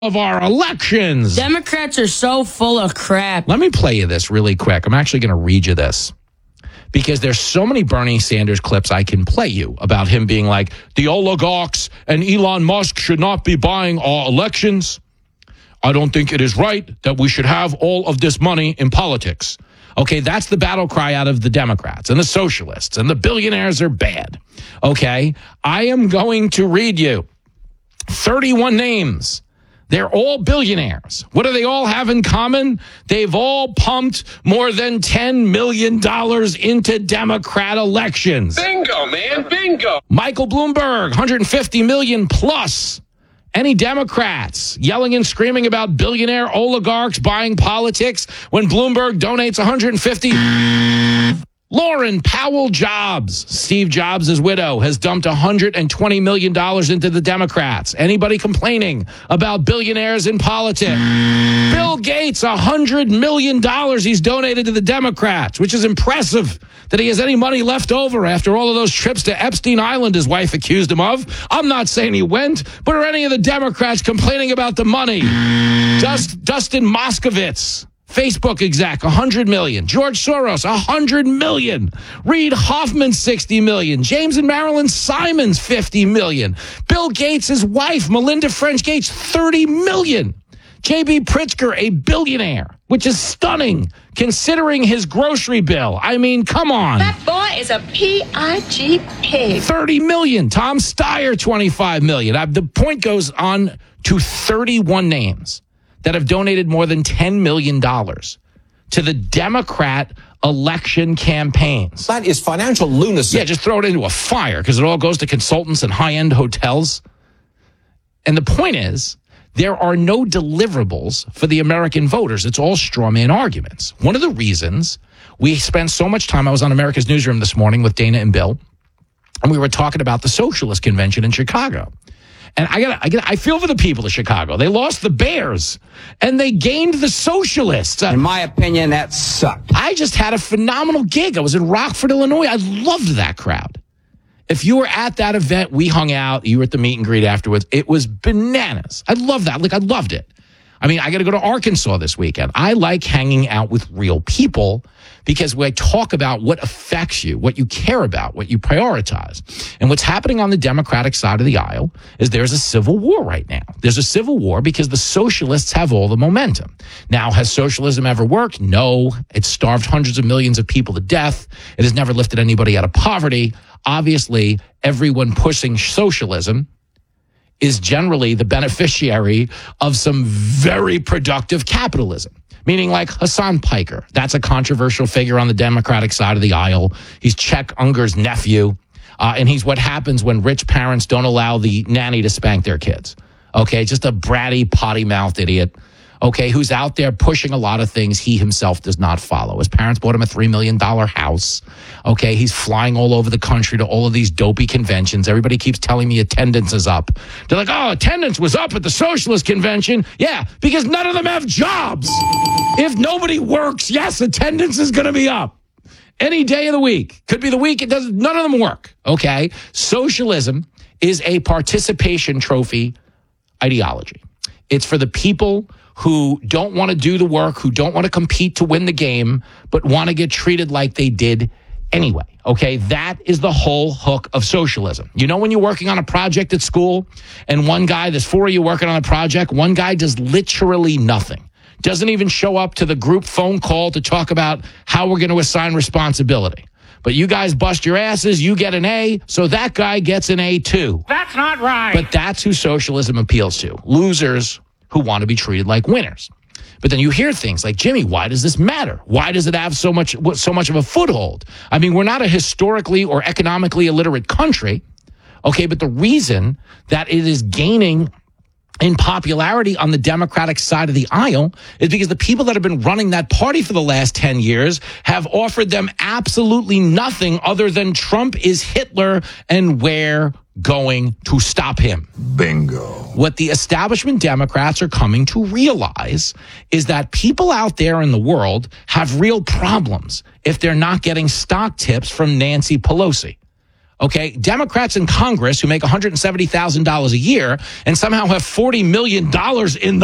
of our elections. Democrats are so full of crap. Let me play you this really quick. I'm actually going to read you this because there's so many Bernie Sanders clips I can play you about him being like, the oligarchs and Elon Musk should not be buying our elections. I don't think it is right that we should have all of this money in politics. Okay, that's the battle cry out of the Democrats and the socialists, and the billionaires are bad. Okay, I am going to read you 31 names. They're all billionaires. What do they all have in common? They've all pumped more than $10 million into Democrat elections. Bingo, man, bingo. Michael Bloomberg, $150 million plus. Any Democrats yelling and screaming about billionaire oligarchs buying politics when Bloomberg donates $150? Lauren Powell Jobs, Steve Jobs' widow, has dumped $120 million into the Democrats. Anybody complaining about billionaires in politics? Bill Gates, $100 million he's donated to the Democrats, which is impressive that he has any money left over after all of those trips to Epstein Island his wife accused him of. I'm not saying he went, but are any of the Democrats complaining about the money? Dustin Moskovitz, Facebook exec, $100 million. George Soros, $100 million. Reid Hoffman, $60 million. James and Marilyn Simons, $50 million. Bill Gates' wife, Melinda French Gates, $30 million. J.B. Pritzker, a billionaire, which is stunning considering his grocery bill. I mean, come on. That boy is a P.I.G. pig. $30 million. Tom Steyer, $25 million. The point goes on to 31 names that have donated more than $10 million to the Democrat election campaigns. That is financial lunacy. Yeah, just throw it into a fire because it all goes to consultants and high-end hotels. And the point is, there are no deliverables for the American voters. It's all straw man arguments. One of the reasons we spent so much time, I was on America's Newsroom this morning with Dana and Bill, and we were talking about the Socialist Convention in Chicago. And I feel for the people of Chicago. They lost the Bears, and they gained the Socialists. In my opinion, that sucked. I just had a phenomenal gig. I was in Rockford, Illinois. I loved that crowd. If you were at that event, we hung out. You were at the meet and greet afterwards. It was bananas. I love that. I loved it. I mean, I got to go to Arkansas this weekend. I like hanging out with real people because we talk about what affects you, what you care about, what you prioritize. And what's happening on the Democratic side of the aisle is there's a civil war right now. There's a civil war because the socialists have all the momentum. Now, has socialism ever worked? No. It's starved hundreds of millions of people to death. It has never lifted anybody out of poverty. Obviously, everyone pushing socialism is generally the beneficiary of some very productive capitalism. Meaning like Hassan Piker. That's a controversial figure on the Democratic side of the aisle. He's Chet Unger's nephew. And he's what happens when rich parents don't allow the nanny to spank their kids. Okay, just a bratty, potty-mouthed idiot. Okay, who's out there pushing a lot of things he himself does not follow. His parents bought him a $3 million house. Okay, he's flying all over the country to all of these dopey conventions. Everybody keeps telling me attendance is up. They're like, oh, attendance was up at the Socialist Convention. Yeah, because none of them have jobs. If nobody works, yes, attendance is going to be up. Any day of the week. Could be the week. None of them work. Okay, socialism is a participation trophy ideology. It's for the people who don't want to do the work, who don't want to compete to win the game, but want to get treated like they did anyway. Okay, that is the whole hook of socialism. You know when you're working on a project at school and there's four of you working on a project, one guy does literally nothing. Doesn't even show up to the group phone call to talk about how we're going to assign responsibility. But you guys bust your asses, you get an A, so that guy gets an A too. That's not right. But that's who socialism appeals to. Losers who want to be treated like winners. But then you hear things like, Jimmy, why does this matter? Why does it have so much of a foothold? I mean, we're not a historically or economically illiterate country, okay, but the reason that it is gaining in popularity on the Democratic side of the aisle is because the people that have been running that party for the last 10 years have offered them absolutely nothing other than Trump is Hitler and we're going to stop him. Bingo. What the establishment Democrats are coming to realize is that people out there in the world have real problems if they're not getting stock tips from Nancy Pelosi. Okay, Democrats in Congress who make $170,000 a year and somehow have $40 million in